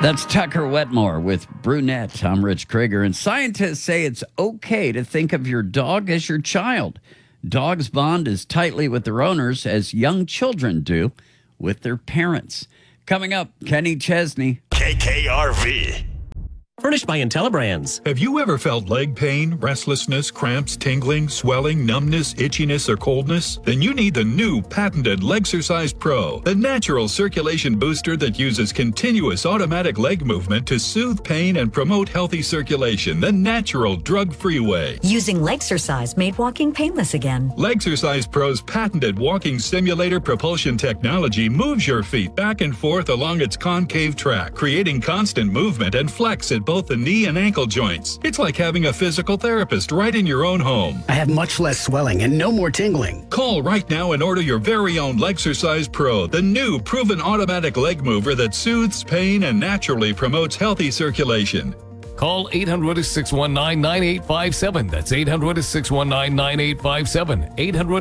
That's Tucker Wetmore with Brunette. I'm Rich Krieger, and scientists say it's okay to think of your dog as your child. Dogs bond as tightly with their owners as young children do with their parents. Coming up, Kenny Chesney. KKRV. Furnished by IntelliBrands. Have you ever felt leg pain, restlessness, cramps, tingling, swelling, numbness, itchiness, or coldness? Then you need the new patented Legsercise Pro, the natural circulation booster that uses continuous automatic leg movement to soothe pain and promote healthy circulation the natural drug-free way. Using Legsercise made walking painless again. Legsercise Pro's patented walking simulator propulsion technology moves your feet back and forth along its concave track, creating constant movement and flex at both the knee and ankle joints. It's like having a physical therapist right in your own home. I have much less swelling and no more tingling. Call right now and order your very own Legsercise Pro, the new proven automatic leg mover that soothes pain and naturally promotes healthy circulation. Call 800-619-9857. That's 800-619-9857.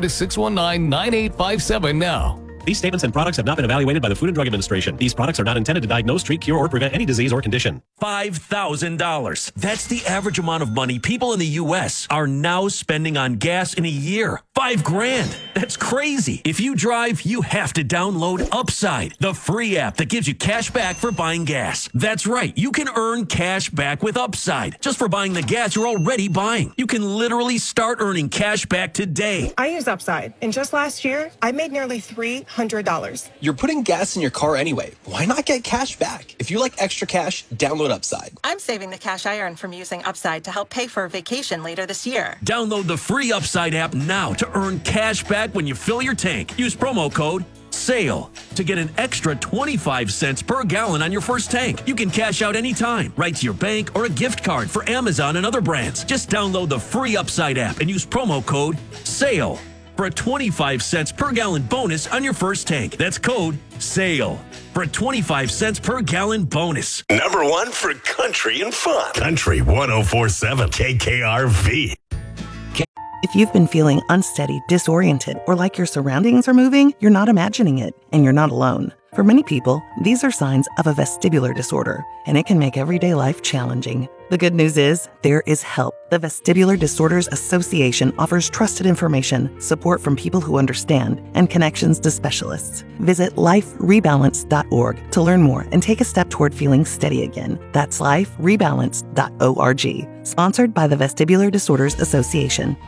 800-619-9857 now. These statements and products have not been evaluated by the Food and Drug Administration. These products are not intended to diagnose, treat, cure, or prevent any disease or condition. $5,000. That's the average amount of money people in the U.S. are now spending on gas in a year. $5,000. That's crazy. If you drive, you have to download Upside, the free app that gives you cash back for buying gas. That's right. You can earn cash back with Upside just for buying the gas you're already buying. You can literally start earning cash back today. I use Upside, and just last year, I made nearly $300. You're putting gas in your car anyway. Why not get cash back? If you like extra cash, download Upside. I'm saving the cash I earn from using Upside to help pay for a vacation later this year. Download the free Upside app now to earn cash back when you fill your tank. Use promo code SALE to get an extra 25 cents per gallon on your first tank. You can cash out anytime, right to your bank or a gift card for Amazon and other brands. Just download the free Upside app and use promo code SALE for a 25 cents per gallon bonus on your first tank. That's code SALE for a 25 cents per gallon bonus. Number one for country and fun. Country 104.7 KKRV. If you've been feeling unsteady, disoriented, or like your surroundings are moving, you're not imagining it, and you're not alone. For many people, these are signs of a vestibular disorder, and it can make everyday life challenging. The good news is, there is help. The Vestibular Disorders Association offers trusted information, support from people who understand, and connections to specialists. Visit liferebalance.org to learn more and take a step toward feeling steady again. That's liferebalance.org. Sponsored by the Vestibular Disorders Association.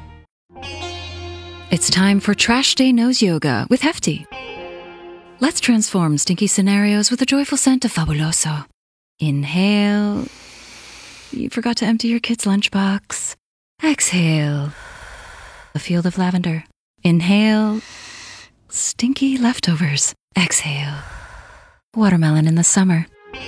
It's time for Trash Day Nose Yoga with Hefty. Let's transform stinky scenarios with a joyful scent of Fabuloso. Inhale. You forgot to empty your kid's lunchbox. Exhale. A field of lavender. Inhale. Stinky leftovers. Exhale. Watermelon in the summer.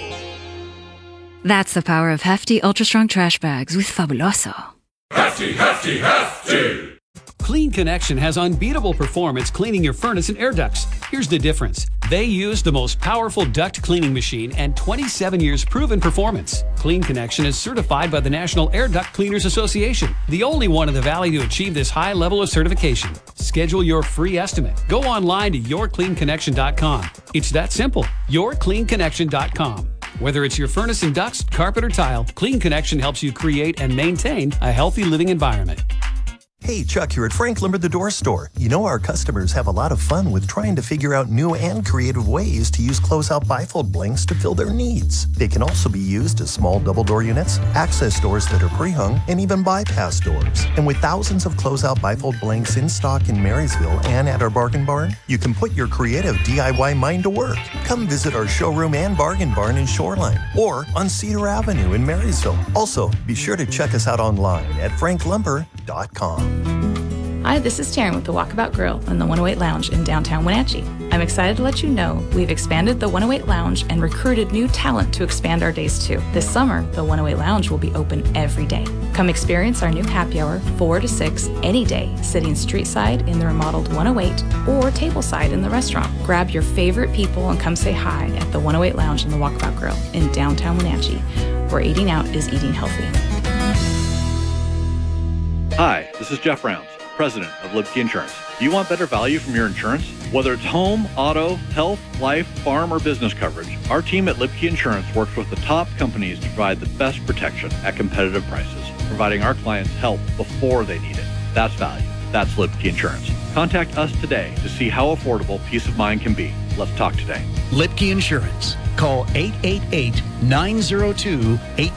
That's the power of Hefty Ultra Strong Trash Bags with Fabuloso. Hefty, Hefty, Hefty! Clean Connection has unbeatable performance cleaning your furnace and air ducts. Here's the difference. They use the most powerful duct cleaning machine and 27 years proven performance. Clean Connection is certified by the National Air Duct Cleaners Association, the only one in the Valley to achieve this high level of certification. Schedule your free estimate. Go online to yourcleanconnection.com. It's that simple. yourcleanconnection.com. Whether it's your furnace and ducts, carpet, or tile, Clean Connection helps you create and maintain a healthy living environment. Hey, Chuck here at Frank Lumber the Door Store. You know our customers have a lot of fun with trying to figure out new and creative ways to use closeout bifold blanks to fill their needs. They can also be used as small double door units, access doors that are pre-hung, and even bypass doors. And with thousands of closeout bifold blanks in stock in Marysville and at our Bargain Barn, you can put your creative DIY mind to work. Come visit our showroom and Bargain Barn in Shoreline or on Cedar Avenue in Marysville. Also, be sure to check us out online at franklumber.com. Hi, this is Taryn with the Walkabout Grill and the 108 Lounge in downtown Wenatchee. I'm excited to let you know we've expanded the 108 Lounge and recruited new talent to expand our days too. This summer, the 108 Lounge will be open every day. Come experience our new happy hour 4 to 6 any day, sitting street side in the remodeled 108 or tableside in the restaurant. Grab your favorite people and come say hi at the 108 Lounge and the Walkabout Grill in downtown Wenatchee, where eating out is eating healthy. Hi, this is Jeff Rounds. president of Lipke Insurance. Do you want better value from your insurance? Whether it's home, auto, health, life, farm, or business coverage, our team at Lipke Insurance works with the top companies to provide the best protection at competitive prices, providing our clients help before they need it. That's value. That's Lipke Insurance. Contact us today to see how affordable peace of mind can be. Let's talk today. Lipke Insurance. Call 888-902-8255.